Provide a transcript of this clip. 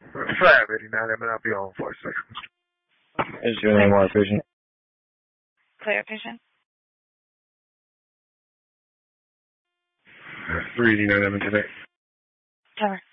589, I'm going to be on for a second. Is your name Clear Vision? Clear Vision. 389, I'm today. Cover.